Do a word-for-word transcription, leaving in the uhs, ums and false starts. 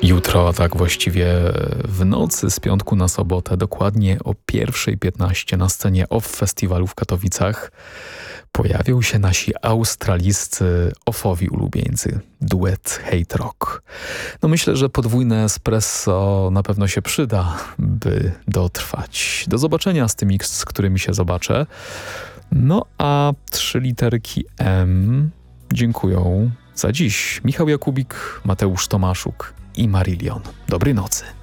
Jutro, a tak właściwie w nocy z piątku na sobotę, dokładnie o pierwsza piętnaście na scenie O F F Festiwalu w Katowicach pojawią się nasi australijscy ofowi ulubieńcy, duet Hate Rock. No myślę, że podwójne espresso na pewno się przyda, by dotrwać. Do zobaczenia z tymi, z którymi się zobaczę. No a trzy literki M dziękują za dziś. Michał Jakubik, Mateusz Tomaszuk i Marillion. Dobrej nocy.